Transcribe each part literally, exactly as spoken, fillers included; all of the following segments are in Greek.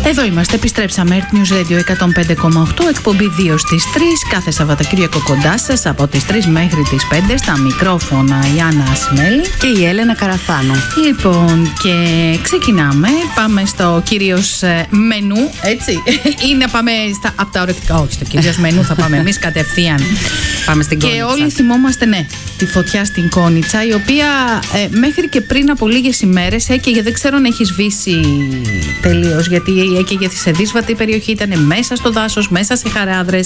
Εδώ είμαστε, επιστρέψαμε. Earth News Radio εκατόν πέντε κόμμα οκτώ, εκπομπή δύο στις τρεις, κάθε Σαββατοκύριακο κοντά σας από τις τρεις μέχρι τις πέντε. Στα μικρόφωνα η Άννα Ασμέλη και η Έλενα Καραθάνου. Λοιπόν, και ξεκινάμε. Πάμε στο κυρίως μενού, έτσι. Ή να πάμε στα, από τα ορεκτικά. Όχι, στο κυρίως μενού θα πάμε εμείς κατευθείαν. Πάμε στην Κόνιτσα. Και όλοι θυμόμαστε, ναι, τη φωτιά στην Κόνιτσα, η οποία ε, μέχρι και πριν από λίγες ημέρες έκαιγε. Δεν ξέρω αν έχει σβήσει τελείως, γιατί έκαιγε σε δύσβατη περιοχή, ήταν μέσα στο δάσος, μέσα σε χαράδρες.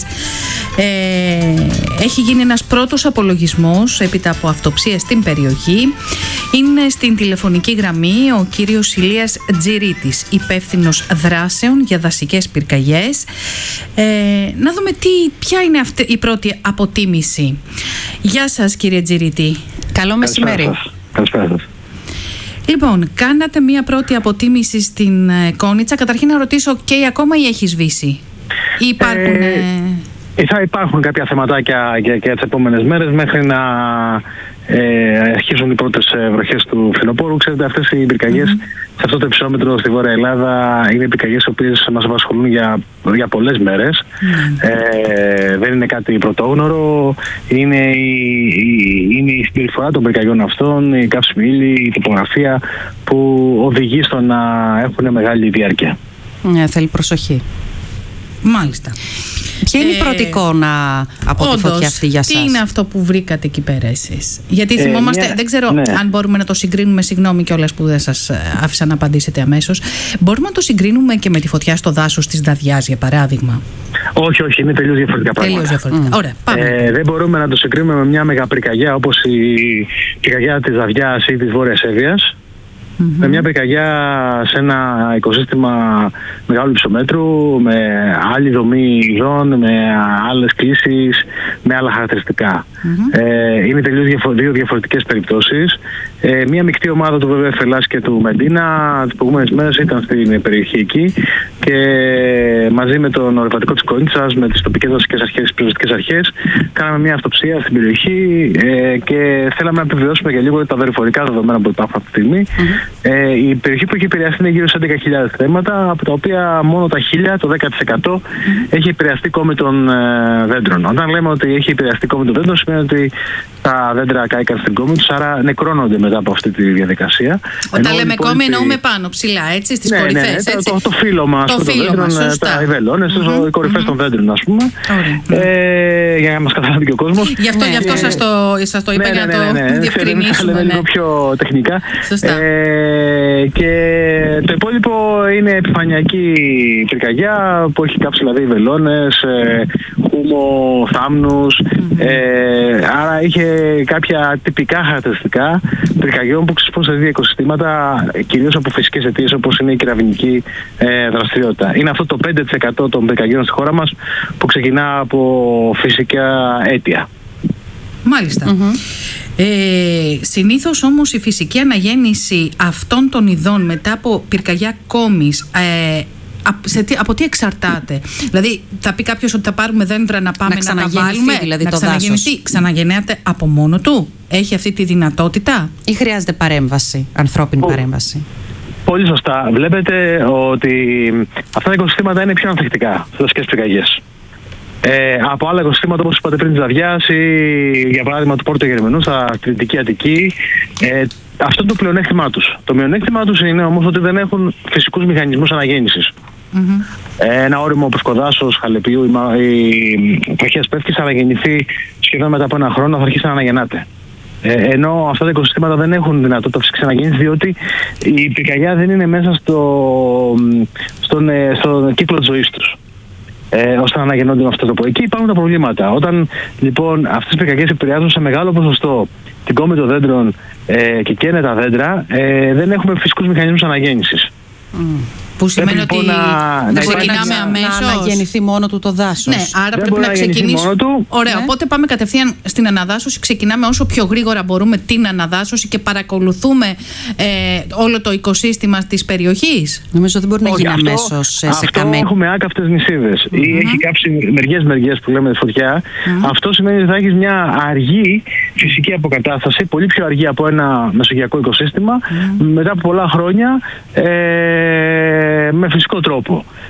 Ε, έχει γίνει ένας πρώτος απολογισμός έπειτα από αυτοψία στην περιοχή. Είναι στην τηλεφωνική γραμμή ο κύριος Ηλίας Τζιρίτης, υπεύθυνος δράσεων για δασικές πυρκαγιές. Ε, να δούμε τι, ποια είναι αυτή η πρώτη αποτίμηση. Γεια σας, κύριε Τζιρίτη. Καλό μεσημέρι. Καλησπέρα σας. Λοιπόν, κάνατε μία πρώτη αποτίμηση στην Κόνιτσα. Καταρχήν να ρωτήσω, και ακόμα ή έχει σβήσει? Ή υπάρχουν... Ε, ε... Θα υπάρχουν κάποια θεματάκια για, για τις επόμενες μέρες μέχρι να ε, αρχίσουν οι πρώτες βροχές του φθινοπόρου. Ξέρετε, αυτές οι πυρκαγιές mm-hmm. σε αυτό το υψόμετρο στη Βόρεια Ελλάδα είναι πυρκαγιές οι οποίες μας απασχολούν για, για πολλές μέρες. Mm-hmm. Ε, δεν είναι κάτι πρωτόγνωρο. Είναι η, η, είναι η συμπεριφορά των πυρκαγιών αυτών, η καύσιμη ύλη, η τοπογραφία που οδηγεί στο να έχουν μεγάλη διάρκεια. Ναι, θέλει προσοχή. Μάλιστα. Ποια είναι ε, η πρώτη εικόνα από όντως, τη φωτιά αυτή για σας? Τι είναι αυτό που βρήκατε εκεί πέρα εσείς? Γιατί θυμόμαστε, ε, μια, δεν ξέρω ναι. αν μπορούμε να το συγκρίνουμε, συγγνώμη κιόλας που δεν σας άφησα να απαντήσετε αμέσως. Μπορούμε να το συγκρίνουμε και με τη φωτιά στο δάσος της Δαδιάς, για παράδειγμα? Όχι, όχι, είναι τελείως διαφορετικά πράγματα. Τελείως διαφορετικά. Mm. Ωραία, πάμε. Ε, δεν μπορούμε να το συγκρίνουμε με μια μεγαπυρκαγιά όπως η πυρκαγιά της Δαδιάς ή της Βόρειας Εύβοιας. Mm-hmm. Με μια πυρκαγιά σε ένα οικοσύστημα μεγάλου υψομέτρου, με άλλη δομή ειδών, με άλλες κλίσεις, με άλλα χαρακτηριστικά. Mm-hmm. Ε, είναι τελείως διαφο- δύο διαφορετικές περιπτώσεις. Ε, μια μεικτή ομάδα του βέβαια Φελάς και του Μεντίνα τις προηγούμενες μέρες ήταν στην περιοχή εκεί και μαζί με τον ορειβατικό της Κόνιτσας, με τις τοπικές δασικές αρχές, τις πυροσβεστικές αρχές, κάναμε μια αυτοψία στην περιοχή ε, και θέλαμε να επιβεβαιώσουμε για λίγο τα δορυφορικά δεδομένα που υπάρχουν αυτή τη στιγμή. Mm-hmm. Ε, η περιοχή που έχει επηρεαστεί είναι γύρω σε έντεκα χιλιάδες θέματα, από τα οποία μόνο τα χίλια, το δέκα τοις εκατό, mm-hmm. έχει επηρεαστεί κόμμα των ε, δέντρων. Όταν λέμε ότι έχει επηρεαστεί κόμμα των δέντρων, σημαίνει ότι τα δέντρα κάηκαν στην κόμη τους, άρα νεκρώνονται μετά από αυτή τη διαδικασία. Όταν ενώ, λέμε λοιπόν, κόμη, εννοούμε πάνω ψηλά, έτσι, στις ναι, κορυφές. Ναι, ναι, έτσι. Το, το, το φύλλωμα των δέντρων, τα ιβελώνες, mm-hmm. οι κορυφές mm-hmm. των δέντρων, ας πούμε. Mm-hmm. Ε, για να μας καταλάβει και ο κόσμος. Γι' αυτό, γι αυτό σας, το, σας το είπα, για να το διευκρινίσουμε. Θα λέμε λίγο πιο τεχνικά. Σωστά. Ε, και το υπόλοιπο είναι επιφανειακή πυρκαγιά που έχει κάψει δηλαδή βελόνες, ε, χούμο, θάμνους. Mm-hmm. Ε, άρα είχε κάποια τυπικά χαρακτηριστικά πυρκαγιών που ξεσπούν σε δύο οικοσυστήματα, κυρίως από φυσικές αιτίες όπως είναι η κεραυνική ε, δραστηριότητα. Είναι αυτό το πέντε τοις εκατό των πυρκαγιών στη χώρα μας που ξεκινά από φυσικά αίτια. Μάλιστα. Mm-hmm. Ε, συνήθως όμως η φυσική αναγέννηση αυτών των ειδών μετά από πυρκαγιά κόμης ε, σε τι, από τι εξαρτάται? Δηλαδή θα πει κάποιος ότι θα πάρουμε δέντρα να πάμε να, να τα βάλουμε, δηλαδή, να το ξαναγεννηθεί. Ξαναγεννιέται από μόνο του? Έχει αυτή τη δυνατότητα? Ή χρειάζεται παρέμβαση, ανθρώπινη Ο... παρέμβαση? Πολύ σωστά. Βλέπετε ότι αυτά τα οικοσυστήματα είναι πιο ανθεκτικά στις δασικές πυρκαγιές. Ε, από άλλα οικοσυστήματα όπως είπατε πριν της Δαδιάς ή για παράδειγμα του Πόρτου Γερμανού στα Δυτική Αττική, ε, αυτό είναι το πλεονέκτημά τους. Το μειονέκτημά τους είναι όμως ότι δεν έχουν φυσικούς μηχανισμούς αναγέννησης. Mm-hmm. Ε, ένα όριμο όπως κοδάσος, χαλεπιού ή βροχές πεύκης, αν αναγεννηθεί σχεδόν μετά από ένα χρόνο θα αρχίσει να αναγεννάται. Ε, ενώ αυτά τα οικοσυστήματα δεν έχουν δυνατότητα φυσικής αναγέννησης, διότι η πυρκαγιά δεν είναι μέσα στο, στον, στον κύκλο της ζωής τους. Ε, ώστε να αναγεννώνται με αυτόν τον τρόπο. Εκεί υπάρχουν τα προβλήματα. Όταν λοιπόν αυτές οι πυρκαγιές επηρεάζουν σε μεγάλο ποσοστό την κόμη των δέντρων ε, και καίνε τα δέντρα, ε, δεν έχουμε φυσικούς μηχανισμούς αναγέννησης. Mm. Που σημαίνει ότι λοιπόν δεν ξεκινάμε αμέσως. Να αναγεννηθεί μόνο του το δάσος. Ναι, άρα δεν πρέπει να, να ξεκινήσουμε. Ωραία, ναι. Οπότε πάμε κατευθείαν στην αναδάσωση. Ξεκινάμε όσο πιο γρήγορα μπορούμε την αναδάσωση και παρακολουθούμε ε, όλο το οικοσύστημα της περιοχής. Νομίζω ότι μπορεί να γίνει αμέσως σε αυτό καμένη. Έχουμε άκαυτες νησίδες mm-hmm. ή έχει κάψει μεριές-μεριές που λέμε φωτιά. Mm-hmm. Αυτό σημαίνει ότι θα έχεις μια αργή φυσική αποκατάσταση, πολύ πιο αργή από ένα μεσογειακό οικοσύστημα, mm-hmm. μετά από πολλά χρόνια. Ε, με με φυσικό τρόπο.